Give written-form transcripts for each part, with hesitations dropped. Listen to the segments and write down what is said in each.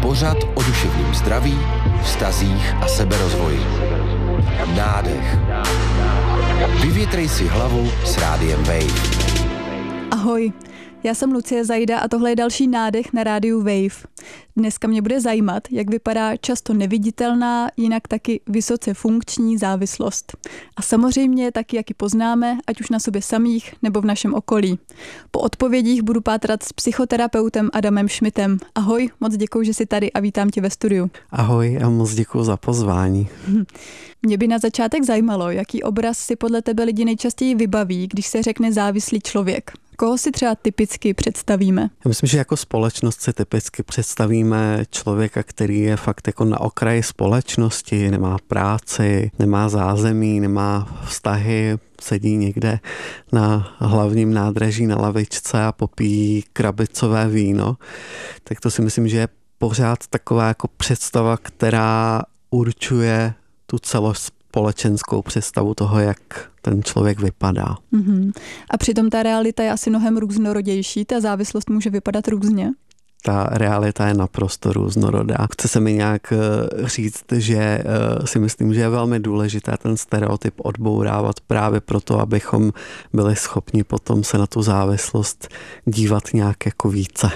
Pořad o duševním zdraví, vztazích a seberozvoji. Nádech. Vyvětrej si hlavu s rádiem Wave. Ahoj, já jsem Lucie Zajda a tohle je další nádech na rádiu Wave. Dneska mě bude zajímat, jak vypadá často neviditelná, jinak taky vysoce funkční závislost. A samozřejmě taky, jak ji poznáme, ať už na sobě samých nebo v našem okolí. Po odpovědích budu pátrat s psychoterapeutem Adamem Schmidtem. Ahoj, moc děkuji, že jsi tady a vítám tě ve studiu. Ahoj a moc děkuji za pozvání. Mě by na začátek zajímalo, jaký obraz si podle tebe lidi nejčastěji vybaví, když se řekne závislý člověk. Koho si třeba typicky představíme? Já myslím, že jako společnost si typicky představíme člověka, který je fakt jako na okraji společnosti, nemá práci, nemá zázemí, nemá vztahy, sedí někde na hlavním nádraží na lavičce a popíjí krabicové víno. Tak to si myslím, že je pořád taková jako představa, která určuje tu celospolečenskou představu toho, jak ten člověk vypadá. A přitom ta realita je asi mnohem různorodější, ta závislost může vypadat různě. Ta realita je naprosto různorodá. Chce se mi nějak říct, že si myslím, že je velmi důležité ten stereotyp odbourávat právě proto, abychom byli schopni potom se na tu závislost dívat nějak jako více.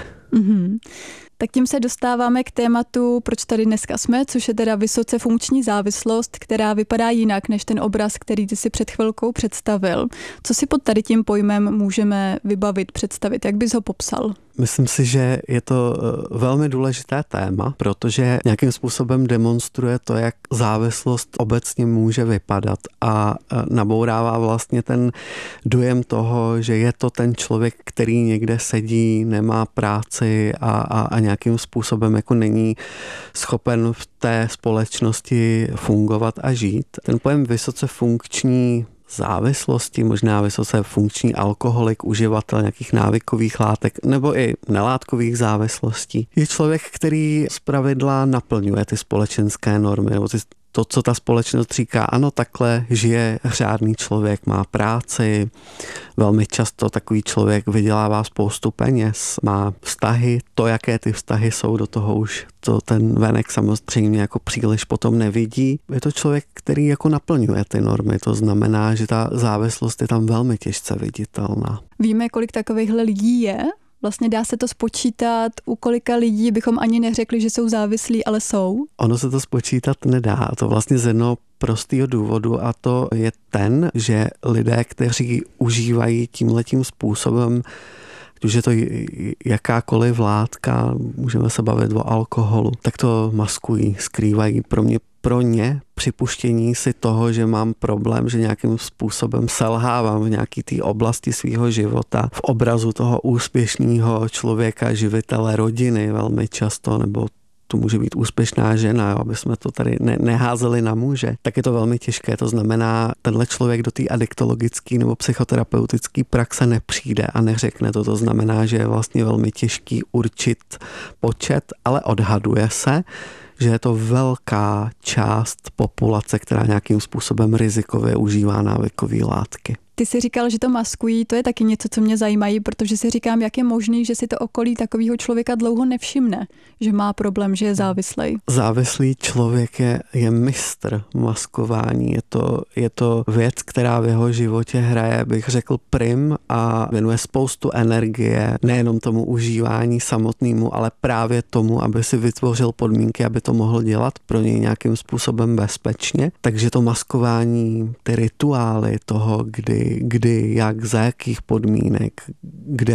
Tak tím se dostáváme k tématu, proč tady dneska jsme, což je teda vysoce funkční závislost, která vypadá jinak než ten obraz, který ty si před chvilkou představil. Co si pod tady tím pojmem můžeme vybavit, představit? Jak bys ho popsal? Myslím si, že je to velmi důležité téma, protože nějakým způsobem demonstruje to, jak závislost obecně může vypadat a nabourává vlastně ten dojem toho, že je to ten člověk, který někde sedí, nemá práci a nějakým způsobem jako není schopen v té společnosti fungovat a žít. Ten pojem vysoce funkční závislosti, možná vysoce funkční alkoholik, uživatel nějakých návykových látek nebo i nelátkových závislostí, je člověk, který zpravidla naplňuje ty společenské normy nebo to, co ta společnost říká, ano, takhle žije řádný člověk, má práci, velmi často takový člověk vydělává spoustu peněz, má vztahy, to, jaké ty vztahy jsou, do toho už to ten venek samozřejmě jako příliš potom nevidí. Je to člověk, který jako naplňuje ty normy, to znamená, že ta závislost je tam velmi těžce viditelná. Víme, kolik takovýchhle lidí je? Vlastně dá se to spočítat, u kolika lidí bychom ani neřekli, že jsou závislí, ale jsou? Ono se to spočítat nedá, a to vlastně z jednoho prostého důvodu, a to je ten, že lidé, kteří užívají tímhletím způsobem, když je to jakákoliv látka, můžeme se bavit o alkoholu, tak to maskují, skrývají. Pro ně připuštění si toho, že mám problém, že nějakým způsobem selhávám v nějaký té oblasti svého života, v obrazu toho úspěšného člověka, živitele rodiny velmi často, nebo to může být úspěšná žena, jo, aby jsme to tady neházeli na muže, tak je to velmi těžké. To znamená, tenhle člověk do té adiktologické nebo psychoterapeutické praxe nepřijde a neřekne to. To znamená, že je vlastně velmi těžký určit počet, ale odhaduje se, že je to velká část populace, která nějakým způsobem rizikově užívá návykové látky. Ty jsi říkal, že to maskují, to je taky něco, co mě zajímají, protože si říkám, jak je možný, že si to okolí takového člověka dlouho nevšimne, že má problém, že je závislý. Závislý člověk je mistr maskování. Je to věc, která v jeho životě hraje, bych řekl, prim a věnuje spoustu energie, nejenom tomu užívání samotnému, ale právě tomu, aby si vytvořil podmínky, aby to mohl dělat pro něj nějakým způsobem bezpečně. Takže to maskování, ty rituály toho, kdy, jak, za jakých podmínek, kdy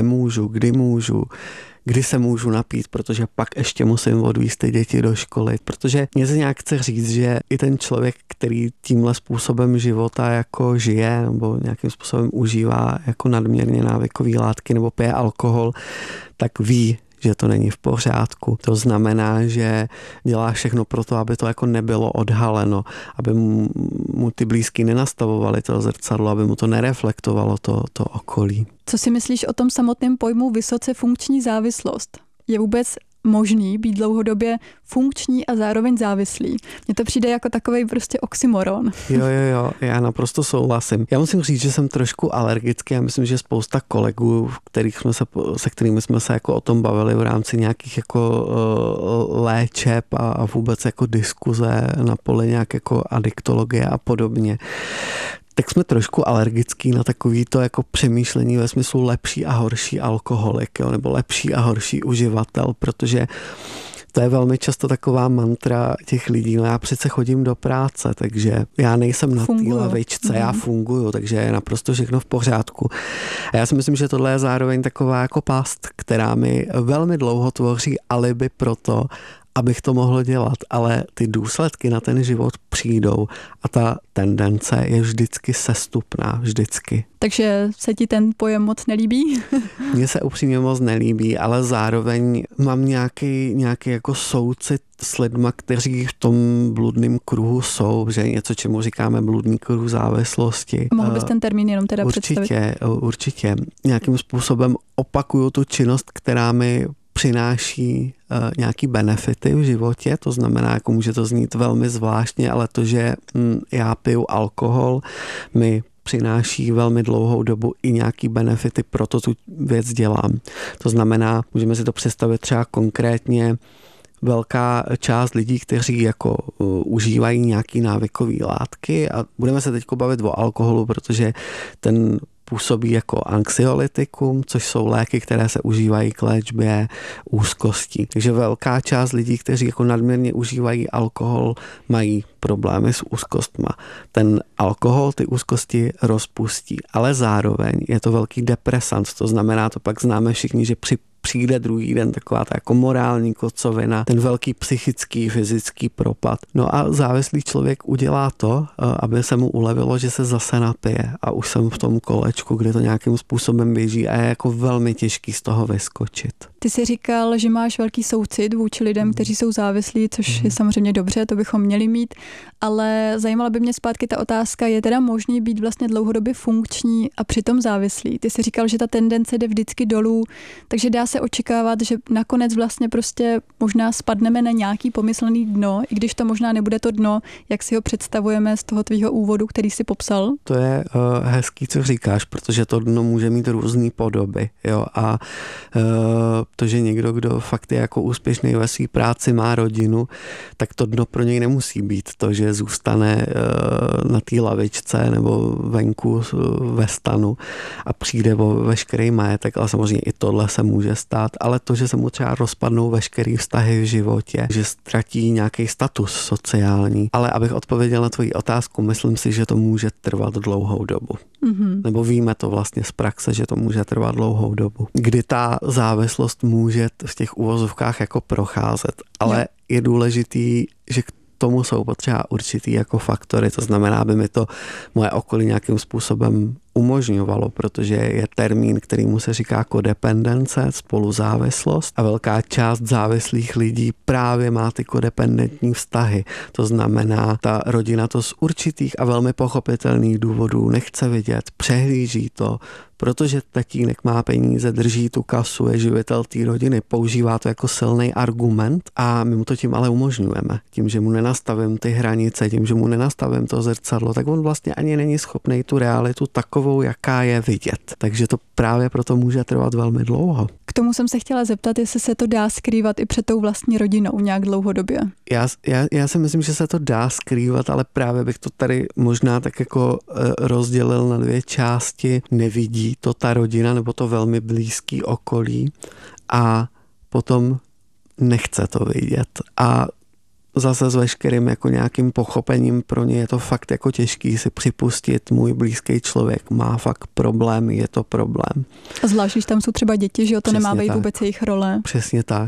se můžu napít, protože pak ještě musím odvízt ty děti do školy. Protože mě se nějak chce říct, že i ten člověk, který tímhle způsobem života jako žije nebo nějakým způsobem užívá jako nadměrně návykové látky nebo pije alkohol, tak ví, že to není v pořádku. To znamená, že dělá všechno pro to, aby to jako nebylo odhaleno, aby mu ty blízký nenastavovali to zrcadlo, aby mu to nereflektovalo to okolí. Co si myslíš o tom samotném pojmu vysoce funkční závislost? Je vůbec možný být dlouhodobě funkční a zároveň závislý. Mně to přijde jako takovej prostě oxymoron. Jo, já naprosto souhlasím. Já musím říct, že jsem trošku alergický. Já myslím, že spousta kolegů, se kterými jsme se jako o tom bavili v rámci nějakých jako léčeb a vůbec jako diskuze na poli nějak jako adiktologie a podobně, tak jsme trošku alergický na takový to jako přemýšlení ve smyslu lepší a horší alkoholik, jo, nebo lepší a horší uživatel, protože to je velmi často taková mantra těch lidí. No já přece chodím do práce, takže já nejsem na té lavičce, já funguju, takže je naprosto všechno v pořádku. A já si myslím, že tohle je zároveň taková jako past, která mi velmi dlouho tvoří alibi pro to, abych to mohl dělat, ale ty důsledky na ten život přijdou a ta tendence je vždycky sestupná, vždycky. Takže se ti ten pojem moc nelíbí? Mně se upřímně moc nelíbí, ale zároveň mám nějaký jako soucit s lidma, kteří v tom bludném kruhu jsou, že něco, čemu říkáme bludný kruh závislosti. Mohl bys ten termín jenom teda představit? Určitě. Nějakým způsobem opakuju tu činnost, která mi přináší nějaký benefity v životě, to znamená, jako může to znít velmi zvláštně, ale to, že já piju alkohol, mi přináší velmi dlouhou dobu i nějaký benefity, proto tu věc dělám. To znamená, můžeme si to představit třeba konkrétně, velká část lidí, kteří jako užívají nějaký návykový látky a budeme se teď bavit o alkoholu, protože ten působí jako anxiolytikum, což jsou léky, které se užívají k léčbě úzkostí. Takže velká část lidí, kteří jako nadměrně užívají alkohol, mají problémy s úzkostma. Ten alkohol ty úzkosti rozpustí, ale zároveň je to velký depresant, to znamená, to pak známe všichni, že přijde druhý den taková ta jako morální kocovina, ten velký psychický, fyzický propad. No a závislý člověk udělá to, aby se mu ulevilo, že se zase napije a už jsem v tom kolečku, kde to nějakým způsobem běží a je jako velmi těžký z toho vyskočit. Ty jsi říkal, že máš velký soucit vůči lidem, kteří jsou závislí, což je samozřejmě dobře, to bychom měli mít, ale zajímala by mě zpátky ta otázka, je teda možný být vlastně dlouhodobě funkční a přitom závislý? Ty jsi říkal, že ta tendence jde vždycky dolů, takže dá se očekávat, že nakonec vlastně prostě možná spadneme na nějaký pomyslný dno, i když to možná nebude to dno, jak si ho představujeme z toho tvýho úvodu, který jsi popsal? To je hezký, co říkáš, protože to dno může mít různé podoby, jo, a to, že někdo, kdo fakt je jako úspěšný ve své práci, má rodinu, tak to dno pro něj nemusí být to, že zůstane na té lavičce nebo venku ve stanu a přijde o veškerý majetek, ale samozřejmě i tohle se může stát, ale to, že se mu třeba rozpadnou veškerý vztahy v životě, že ztratí nějaký status sociální. Ale abych odpověděl na tvoji otázku, myslím si, že to může trvat dlouhou dobu. Nebo víme to vlastně z praxe, že to může trvat dlouhou dobu. Kdy ta závislost může v těch uvozovkách jako procházet, ale je důležitý, že k tomu jsou potřeba určitý jako faktory, to znamená, aby mi to moje okolí nějakým způsobem umožňovalo, protože je termín, kterýmu se říká kodependence, spoluzávislost a velká část závislých lidí právě má ty kodependentní vztahy. To znamená, ta rodina to z určitých a velmi pochopitelných důvodů nechce vidět, přehlíží to, protože tatínek má peníze, drží tu kasu, je živitel té rodiny, používá to jako silný argument a my mu to tím ale umožňujeme. Tím, že mu nenastavím ty hranice, tím, že mu nenastavím to zrcadlo, tak on vlastně ani není schopný tu realitu takovou, jaká je vidět. Takže to právě proto může trvat velmi dlouho. K tomu jsem se chtěla zeptat, jestli se to dá skrývat i před tou vlastní rodinou nějak dlouhodobě. Já si myslím, že se to dá skrývat, ale právě bych to tady možná tak jako rozdělil na dvě části. Nevidí to ta rodina nebo to velmi blízký okolí a potom nechce to vidět. A zase s veškerým jako nějakým pochopením pro ně je to fakt jako těžký si připustit, můj blízký člověk má fakt problém, je to problém. A zvlášť, když tam jsou třeba děti, že jo, to nemá být vůbec jejich role. Přesně tak.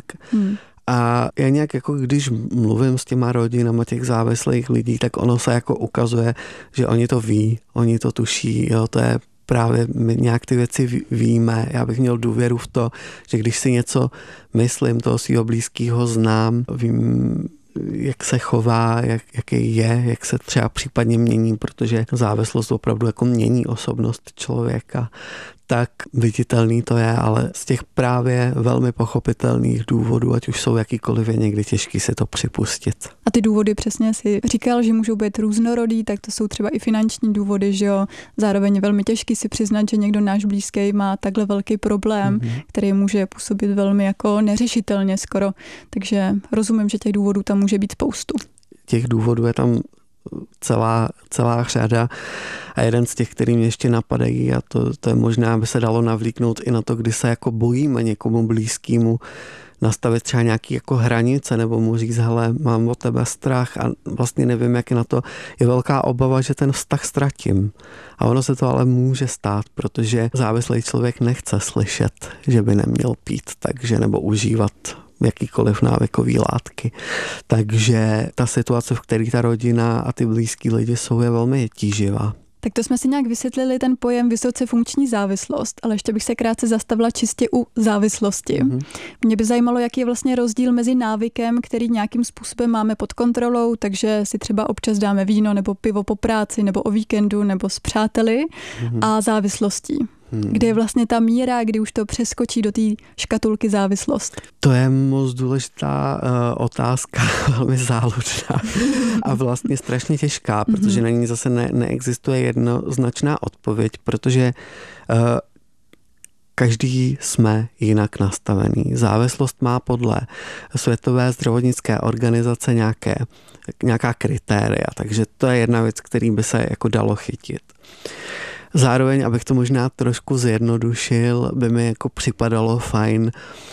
A já nějak jako když mluvím s těma rodinama těch závislých lidí, tak ono se jako ukazuje, že oni to ví, oni to tuší, jo, to je právě my nějak ty věci víme. Já bych měl důvěru v to, že když si něco myslím, toho svého blízkého znám, vím, jak se chová, jaký je, jak se třeba případně mění, protože závislost opravdu jako mění osobnost člověka, tak viditelný to je, ale z těch právě velmi pochopitelných důvodů, ať už jsou jakýkoliv, je někdy těžký si to připustit. A ty důvody přesně si říkal, že můžou být různorodý, tak to jsou třeba i finanční důvody, že jo. Zároveň je velmi těžký si přiznat, že někdo náš blízký má takhle velký problém, který může působit velmi jako neřešitelně skoro. Takže rozumím, že těch důvodů tam může být spoustu. Těch důvodů je tam celá řada a jeden z těch, který mě ještě napadají, a to je možná, aby se dalo navlíknout i na to, kdy se jako bojíme někomu blízkému nastavit třeba nějaký jako hranice nebo mu říct, hele, mám od tebe strach a vlastně nevím, jak je na to. Je velká obava, že ten vztah ztratím. A ono se to ale může stát, protože závislý člověk nechce slyšet, že by neměl pít, takže nebo užívat jakýkoliv návykový látky. Takže ta situace, v které ta rodina a ty blízký lidi jsou, je velmi tíživá. Tak to jsme si nějak vysvětlili ten pojem vysoce funkční závislost, ale ještě bych se krátce zastavila čistě u závislosti. Mě by zajímalo, jaký je vlastně rozdíl mezi návykem, který nějakým způsobem máme pod kontrolou, takže si třeba občas dáme víno nebo pivo po práci nebo o víkendu nebo s přáteli a závislostí. Kde je vlastně ta míra, kdy už to přeskočí do té škatulky závislost? To je moc důležitá otázka, velmi záludná a vlastně strašně těžká, protože na ní zase neexistuje jednoznačná odpověď, protože každý jsme jinak nastavený. Závislost má podle Světové zdravotnické organizace nějaká kritéria, takže to je jedna věc, který by se jako dalo chytit. Zároveň, abych to možná trošku zjednodušil, by mi jako připadalo fajn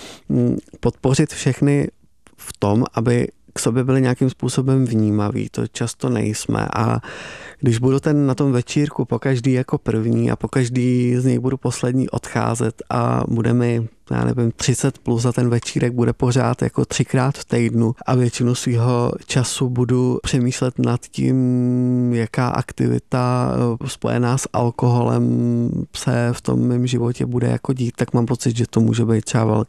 podpořit všechny v tom, aby k sobě byli nějakým způsobem vnímaví. To často nejsme. A když budu na tom večírku pokaždý jako první a pokaždý z něj budu poslední odcházet a bude mi, já nevím, 30 plus a ten večírek bude pořád jako 3krát v týdnu a většinu svého času budu přemýšlet nad tím, jaká aktivita spojená s alkoholem se v tom mém životě bude jako dít, tak mám pocit, že to může být třeba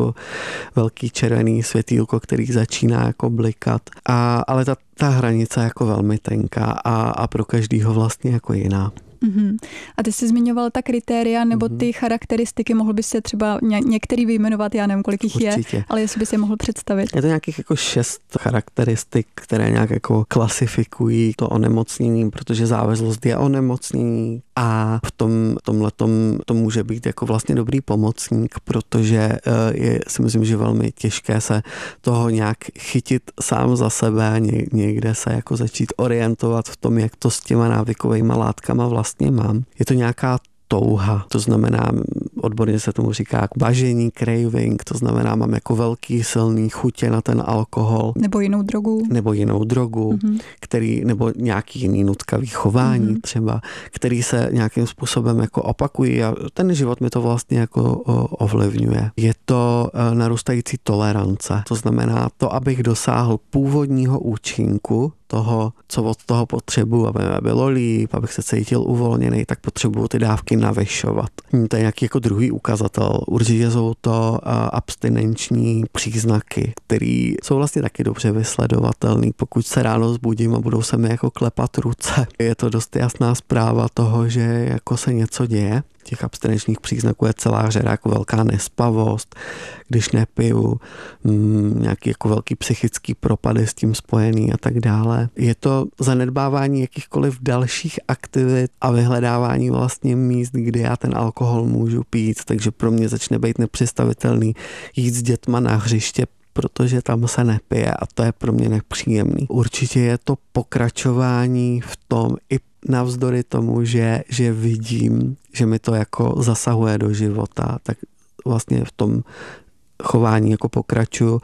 velký červený světýlko, který začíná jako blikat. Ale ta hranice je jako velmi tenká a pro každýho vlastně jako jiná. A ty jsi zmiňoval ta kritéria nebo ty charakteristiky, mohl bys se třeba některý vyjmenovat, já nevím, kolik jich je, ale jestli bys je mohl představit. Je to nějakých jako 6 charakteristik, které nějak jako klasifikují to onemocnění, protože závislost je onemocnění a v tomhletom to může být jako vlastně dobrý pomocník, protože si myslím, že velmi těžké se toho nějak chytit sám za sebe a někde se jako začít orientovat v tom, jak to s těma návykovými látkama vlastně mám. Je to nějaká touha, to znamená, odborně se tomu říká bažení, craving, to znamená, mám jako velký silný chutě na ten alkohol. Nebo jinou drogu, nebo nějaký jiný nutkavý chování třeba, který se nějakým způsobem jako opakují a ten život mi to vlastně jako ovlivňuje. Je to narůstající tolerance, to znamená to, abych dosáhl původního účinku toho, co od toho potřebuji, aby mi bylo líp, abych se cítil uvolněný, tak potřebuji ty dávky navyšovat. To je nějaký jako druhý ukazatel. Určitě jsou to abstinenční příznaky, které jsou vlastně taky dobře vysledovatelné. Pokud se ráno zbudím a budou se mi jako klepat ruce, je to dost jasná zpráva toho, že jako se něco děje. Těch abstinenčních příznaků je celá řada, jako velká nespavost, když nepiju, nějaký jako velký psychický propady s tím spojený a tak dále. Je to zanedbávání jakýchkoliv dalších aktivit a vyhledávání vlastně míst, kde já ten alkohol můžu pít, takže pro mě začne být nepředstavitelný jít s dětma na hřiště, protože tam se nepije a to je pro mě nepříjemný. Určitě je to pokračování v tom i navzdory tomu, že vidím, že mi to jako zasahuje do života, tak vlastně v tom chování jako pokračuju.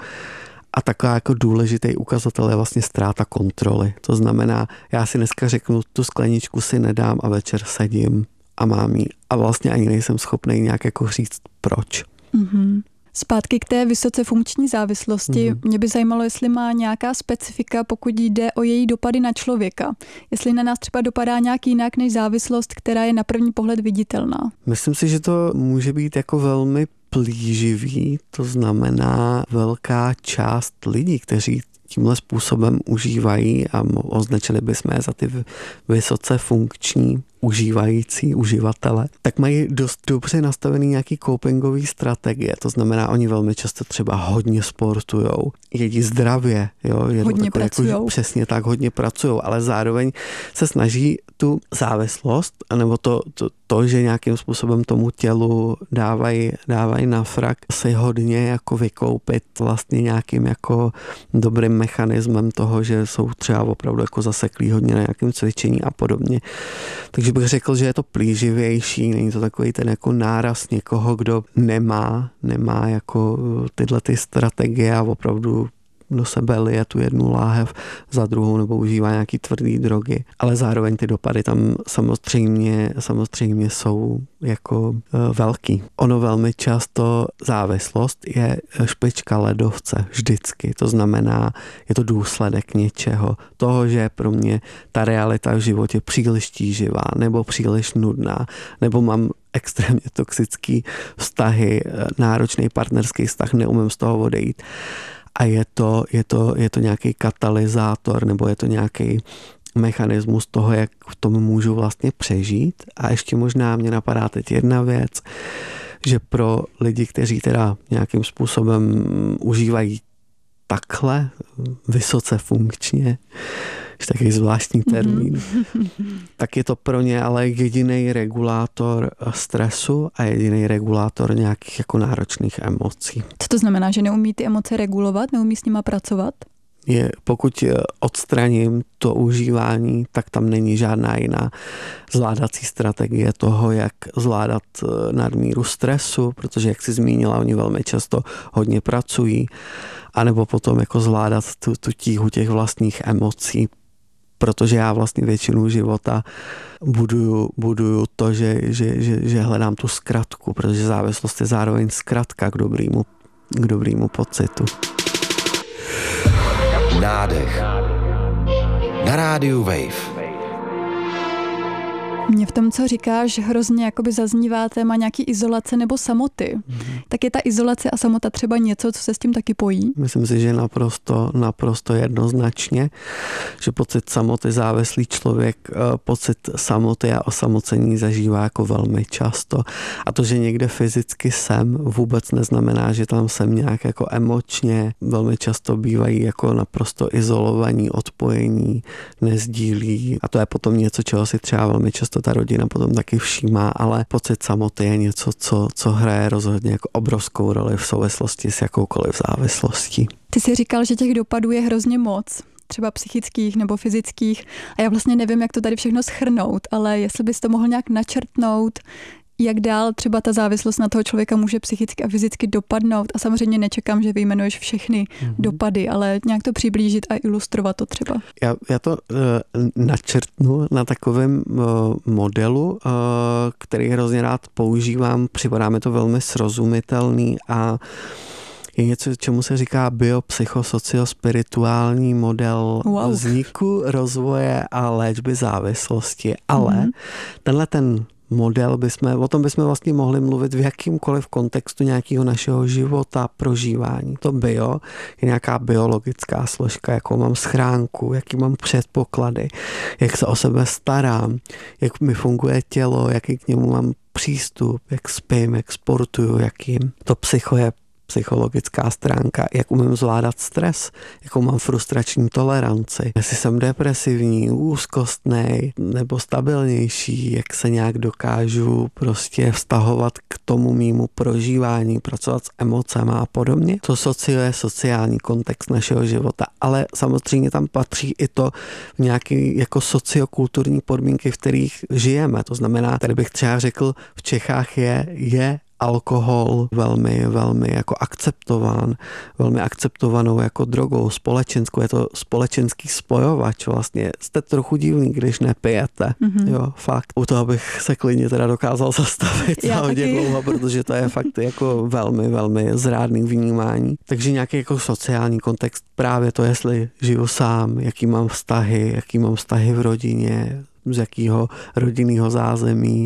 A taková jako důležitý ukazatel je vlastně ztráta kontroly. To znamená, já si dneska řeknu, tu skleničku si nedám a večer sedím a mám ji. A vlastně ani nejsem schopný nějak jako říct proč. Zpátky k té vysoce funkční závislosti. Mě by zajímalo, jestli má nějaká specifika, pokud jde o její dopady na člověka. Jestli na nás třeba dopadá nějak jinak než závislost, která je na první pohled viditelná. Myslím si, že to může být jako velmi plíživý, to znamená velká část lidí, kteří tímhle způsobem užívají a označili bychom je za ty vysoce funkční, uživatele, tak mají dost dobře nastavený nějaký copingový strategie. To znamená, oni velmi často třeba hodně sportujou, jedí zdravě, hodně pracujou. Přesně tak, hodně pracujou, ale zároveň se snaží tu závislost, nebo to, že nějakým způsobem tomu tělu dávají na frak, si hodně jako vykoupit vlastně nějakým jako dobrým mechanismem toho, že jsou třeba opravdu jako zaseklí hodně na nějakém cvičení a podobně. Takže bych řekl, že je to plíživější, není to takový ten jako náraz někoho, kdo nemá jako tyhle ty strategie a opravdu do sebe lije tu jednu láhev za druhou nebo užívá nějaký tvrdý drogy, ale zároveň ty dopady tam samozřejmě jsou jako velký. Ono velmi často závislost je špička ledovce vždycky, to znamená, je to důsledek něčeho, toho, že pro mě ta realita v životě příliš tíživá nebo příliš nudná, nebo mám extrémně toxický vztahy, náročný partnerský vztah, neumím z toho odejít. A je to nějaký katalyzátor nebo je to nějaký mechanismus toho, jak v tom můžu vlastně přežít. A ještě možná mě napadá teď jedna věc, že pro lidi, kteří teda nějakým způsobem užívají takhle vysoce funkčně, takový zvláštní termín, tak je to pro ně ale jediný regulátor stresu a jediný regulátor nějakých jako náročných emocí. Co to znamená, že neumí ty emoce regulovat, neumí s nima pracovat? Pokud odstraním to užívání, tak tam není žádná jiná zvládací strategie toho, jak zvládat nadmíru stresu, protože, jak jsi zmínila, oni velmi často hodně pracují, anebo potom jako zvládat tu tíhu těch vlastních emocí, protože já vlastně většinu života buduju to, že hledám tu zkratku, protože závislost je zároveň zkratka k dobrému pocitu. Nádech. Na rádiu Wave. Mně v tom, co říkáš, hrozně jakoby zaznívá téma nějaký izolace nebo samoty. Tak je ta izolace a samota třeba něco, co se s tím taky pojí? Myslím si, že naprosto jednoznačně, že pocit samoty závislý člověk, pocit samoty a osamocení zažívá jako velmi často. A to, že někde fyzicky jsem, vůbec neznamená, že tam jsem nějak jako emočně. Velmi často bývají jako naprosto izolovaní, odpojení, nezdílí. A to je potom něco, čeho si třeba velmi často ta rodina potom taky všímá, ale pocit samoty je něco, co hraje rozhodně jako obrovskou roli v souvislosti s jakoukoliv závislostí. Ty jsi říkal, že těch dopadů je hrozně moc, třeba psychických nebo fyzických, a já vlastně nevím, jak to tady všechno shrnout, ale jestli bys to mohl nějak načrtnout, jak dál třeba ta závislost na toho člověka může psychicky a fyzicky dopadnout. A samozřejmě nečekám, že vyjmenuješ všechny dopady, ale nějak to přiblížit a ilustrovat to třeba. Já to načrtnu na takovém modelu, který hrozně rád používám. Připadá mi to velmi srozumitelný a je něco, čemu se říká biopsychosociospirituální model vzniku, rozvoje a léčby závislosti. Ale tenhle ten model o tom bychom vlastně mohli mluvit v jakýmkoliv kontextu nějakého našeho života, prožívání. To bio je nějaká biologická složka, jakou mám schránku, jaký mám předpoklady, jak se o sebe starám, jak mi funguje tělo, jaký k němu mám přístup, jak spím, jak sportuju, jakým. To psycho je psychologická stránka, jak umím zvládat stres, jakou mám frustrační toleranci, jestli jsem depresivní, úzkostnej nebo stabilnější, jak se nějak dokážu prostě vztahovat k tomu mýmu prožívání, pracovat s emocema a podobně. To je sociální kontext našeho života, ale samozřejmě tam patří i to nějaké jako sociokulturní podmínky, v kterých žijeme. To znamená, tady bych třeba řekl, v Čechách je alkohol velmi jako akceptován, velmi akceptovanou jako drogou společenskou. Je to společenský spojovač vlastně. Jste trochu divný, když nepijete. Jo, fakt. U toho bych se klidně teda dokázal zastavit za hodně dlouho, protože to je fakt jako velmi zrádný vnímání. Takže nějaký jako sociální kontext, právě to, jestli žiju sám, jaký mám vztahy v rodině, z jakého rodinného zázemí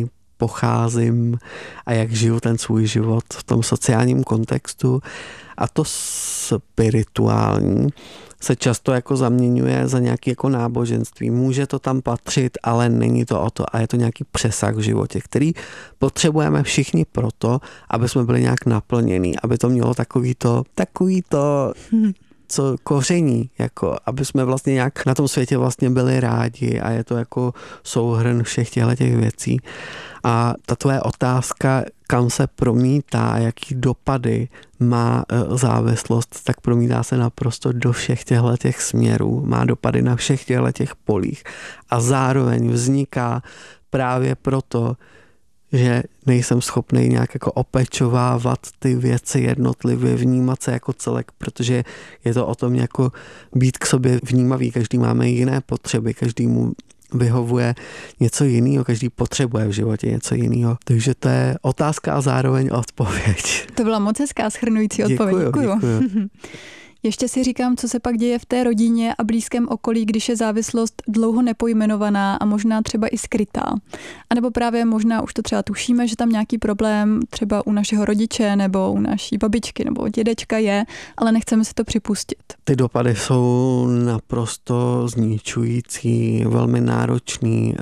pocházím a jak žiju ten svůj život v tom sociálním kontextu. A to spirituální se často jako zaměňuje za nějaké jako náboženství. Může to tam patřit, ale není to o to a je to nějaký přesah v životě, který potřebujeme všichni proto, aby jsme byli nějak naplnění, aby to mělo takový to co koření, jako aby jsme vlastně nějak na tom světě vlastně byli rádi a je to jako souhrn všech těch věcí. A ta tvoje otázka, kam se promítá, jaký dopady má závislost, tak promítá se naprosto do všech těch směrů, má dopady na všech těch polích a zároveň vzniká právě proto, že nejsem schopný nějak jako opečovávat ty věci jednotlivě, vnímat se jako celek, protože je to o tom jako být k sobě vnímavý. Každý máme jiné potřeby, každému vyhovuje něco jiného, každý potřebuje v životě něco jiného. Takže to je otázka a zároveň odpověď. To byla moc hezká shrnující odpověď. Děkuju. Ještě si říkám, co se pak děje v té rodině a blízkém okolí, když je závislost dlouho nepojmenovaná a možná třeba i skrytá. A nebo právě možná už to třeba tušíme, že tam nějaký problém třeba u našeho rodiče nebo u naší babičky nebo dědečka je, ale nechceme si to připustit. Ty dopady jsou naprosto zničující, velmi náročný.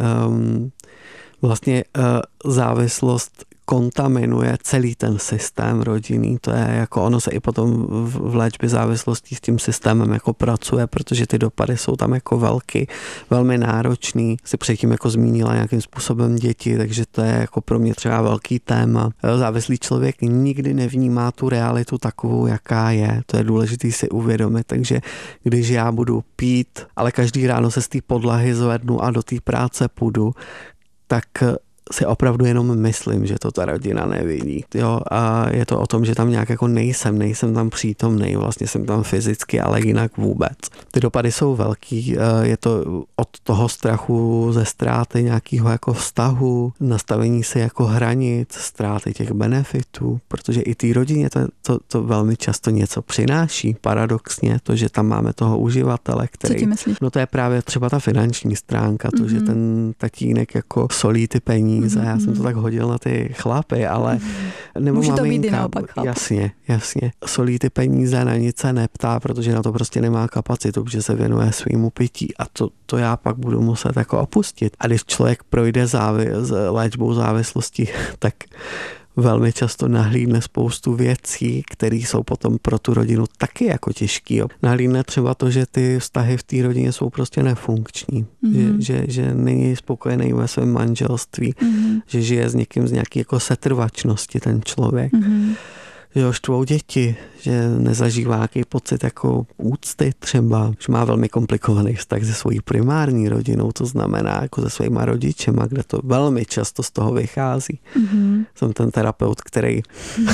Vlastně závislost kontaminuje celý ten systém rodinný. To je jako ono se i potom v léčbě závislostí s tím systémem jako pracuje, protože ty dopady jsou tam jako velmi náročný. Si předtím jako zmínila nějakým způsobem děti, takže to je jako pro mě třeba velký téma. Závislý člověk nikdy nevnímá tu realitu takovou, jaká je. To je důležité si uvědomit, takže když já budu pít, ale každý ráno se z té podlahy zvednu a do té práce půjdu, tak si opravdu jenom myslím, že to ta rodina nevidí. Jo? A je to o tom, že tam nějak jako nejsem tam přítomnej, vlastně jsem tam fyzicky, ale jinak vůbec. Ty dopady jsou velký, je to od toho strachu ze ztráty nějakého jako vztahu, nastavení si jako hranic, ztráty těch benefitů, protože i té rodině to velmi často něco přináší, paradoxně, to, že tam máme toho uživatele, který... Co ti myslíš? No to je právě třeba ta finanční stránka, to, že ten tatínek jako solí ty peníze. Já jsem to tak hodil na ty chlapy, ale nebo může maminka, to být i naopak, chlap. Jasně. Solí ty peníze, na nic se neptá, protože na to prostě nemá kapacitu, protože se věnuje svýmu pití a to já pak budu muset jako opustit. A když člověk projde léčbou závislosti, tak velmi často nahlídne spoustu věcí, které jsou potom pro tu rodinu taky jako těžký. Nahlídne třeba to, že ty vztahy v té rodině jsou prostě nefunkční. Že není spokojený ve svém manželství, že žije s někým z nějaké jako setrvačnosti ten člověk. Že ho štvou děti, že nezažívá nějaký pocit jako úcty třeba, že má velmi komplikovaný vztah se svojí primární rodinou, to znamená jako se svýma rodičema, kde to velmi často z toho vychází. Jsem ten terapeut, který...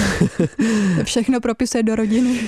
Všechno propisuje do rodiny.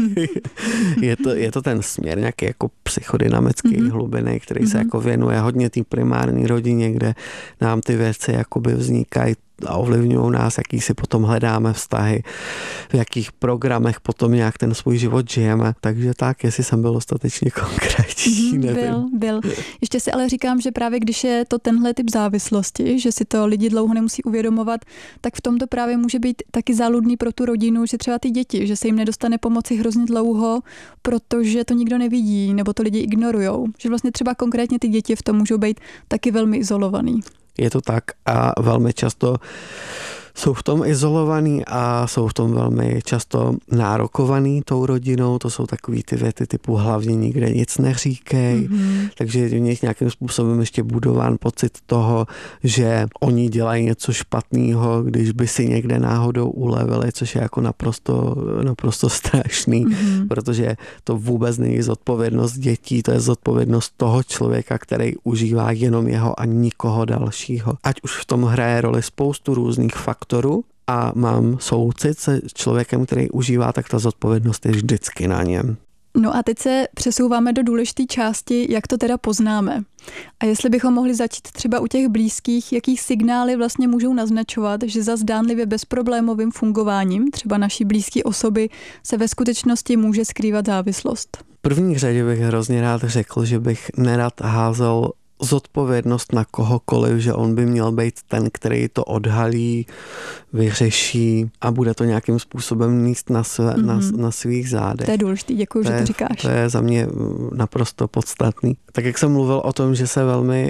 je to ten směr nějaký jako psychodynamický hlubiny, který se jako věnuje hodně té primární rodině, kde nám ty věci jakoby vznikají a ovlivňují nás, jaký si potom hledáme vztahy, v jakých programech potom nějak ten svůj život žijeme. Takže tak, jestli jsem byl dostatečně konkrétní, nevím. Byl. Ještě si ale říkám, že právě když je to tenhle typ závislosti, že si to lidi dlouho nemusí uvědomovat, tak v tom to právě může být taky záludný pro tu rodinu, že třeba ty děti, že se jim nedostane pomoci hrozně dlouho, protože to nikdo nevidí, nebo to lidi ignorujou. Že vlastně třeba konkrétně ty děti v tom můžou být taky velmi izolovaný. Je to tak a velmi často jsou v tom izolovaný a jsou v tom velmi často nárokovaný tou rodinou. To jsou takový ty věty typu hlavně nikde nic neříkej. Takže je v nich nějakým způsobem ještě budován pocit toho, že oni dělají něco špatného, když by si někde náhodou ulevili, což je jako naprosto strašný, protože to vůbec není zodpovědnost dětí, to je zodpovědnost toho člověka, který užívá jenom jeho a nikoho dalšího. Ať už v tom hraje roli spoustu různých faktorů a mám soucit se člověkem, který užívá, tak ta zodpovědnost je vždycky na něm. No a teď se přesouváme do důležité části, jak to teda poznáme. A jestli bychom mohli začít třeba u těch blízkých, jakých signály vlastně můžou naznačovat, že za zdánlivě bezproblémovým fungováním třeba naší blízké osoby se ve skutečnosti může skrývat závislost. V první řadě bych hrozně rád řekl, že bych nerad házel zodpovědnost na kohokoliv, že on by měl být ten, který to odhalí, vyřeší a bude to nějakým způsobem níst na svých zádech. To je důležité, děkuji, že to říkáš. To je za mě naprosto podstatný. Tak jak jsem mluvil o tom, že se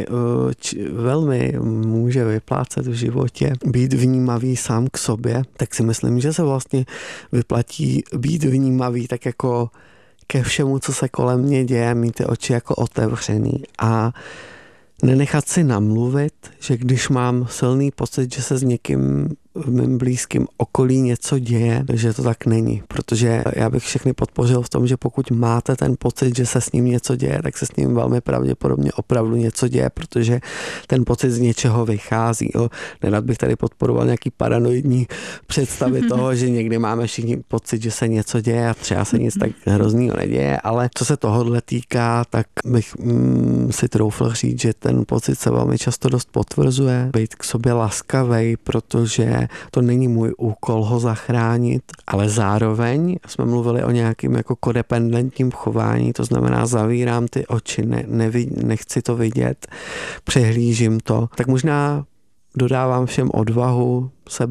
velmi může vyplácet v životě být vnímavý sám k sobě, tak si myslím, že se vlastně vyplatí být vnímavý tak jako ke všemu, co se kolem mě děje, mít ty oči jako otevřený a nenechat si namluvit, že když mám silný pocit, že se s někým v mém blízkém okolí něco děje, že to tak není. Protože já bych všechny podpořil v tom, že pokud máte ten pocit, že se s ním něco děje, tak se s ním velmi pravděpodobně opravdu něco děje, protože ten pocit z něčeho vychází. Nerad bych tady podporoval nějaký paranoidní představy toho, že někdy máme všichni pocit, že se něco děje a třeba se nic tak hroznýho neděje, ale co se tohohle týká, tak bych si troufl říct, že ten pocit se velmi často dost potvrzuje. Být k sobě laskavej, protože to není můj úkol ho zachránit, ale zároveň jsme mluvili o nějakým jako kodependentním chování, to znamená zavírám ty oči, nechci to vidět, přehlížím to, tak možná dodávám všem odvahu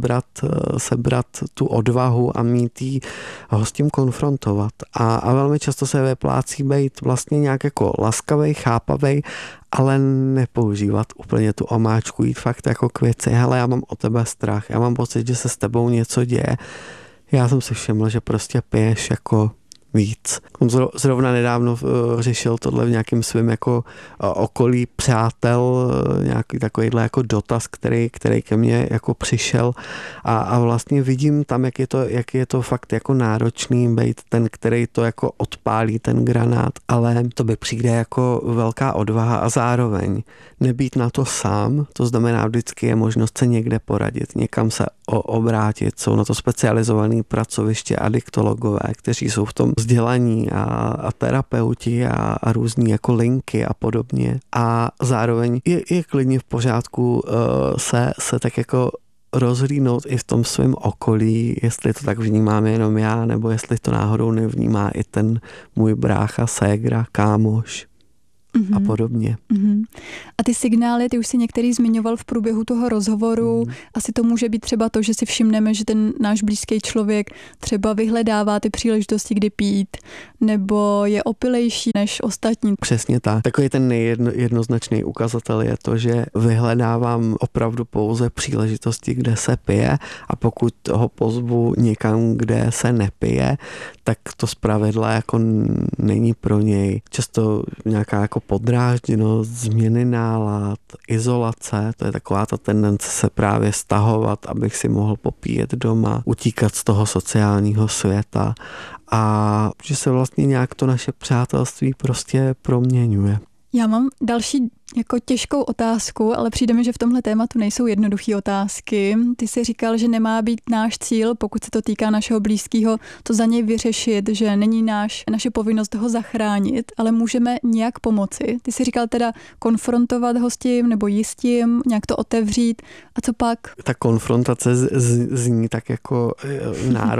sebrat tu odvahu a mít jí ho s tím konfrontovat. A velmi často se vyplácí být vlastně nějak jako laskavej, chápavej, ale nepoužívat úplně tu omáčku, jít fakt jako k věci. Hele, já mám o tebe strach, já mám pocit, že se s tebou něco děje. Já jsem si všiml, že prostě piješ jako víc. Zrovna nedávno řešil tohle v nějakým svým jako okolí přátel, nějaký takovýhle jako dotaz, který ke mně jako přišel a vlastně vidím tam, jak je to fakt jako náročný být ten, který to jako odpálí ten granát, ale to by přijde jako velká odvaha a zároveň nebýt na to sám, to znamená vždycky je možnost se někde poradit, někam se obrátit, jsou na to specializované pracoviště adiktologové, kteří jsou v tom vzdělaní a terapeuti a různý jako linky a podobně. A zároveň je klidně v pořádku se tak jako rozhlídnout i v tom svém okolí, jestli to tak vnímám jenom já, nebo jestli to náhodou nevnímá i ten můj brácha, ségra, kámoš. A podobně. A ty signály, ty už si některý zmiňoval v průběhu toho rozhovoru. Asi to může být třeba to, že si všimneme, že ten náš blízký člověk třeba vyhledává ty příležitosti, kdy pít, nebo je opilejší než ostatní. Přesně tak. Takový ten nejjednoznačný ukazatel je to, že vyhledávám opravdu pouze příležitosti, kde se pije a pokud ho pozvu někam, kde se nepije, tak to zpravidla jako není pro něj. Často nějaká jako podrážděnost, změny nálad, izolace, to je taková ta tendence se právě stahovat, abych si mohl popíjet doma, utíkat z toho sociálního světa a že se vlastně nějak to naše přátelství prostě proměňuje. Já mám další jako těžkou otázku, ale přijde mi, že v tomhle tématu nejsou jednoduché otázky. Ty jsi říkal, že nemá být náš cíl, pokud se to týká našeho blízkého, to za něj vyřešit, že není naše povinnost ho zachránit, ale můžeme nějak pomoci. Ty jsi říkal teda konfrontovat ho s tím nebo jíst tím, nějak to otevřít. A co pak? Ta konfrontace zní tak jako náročně.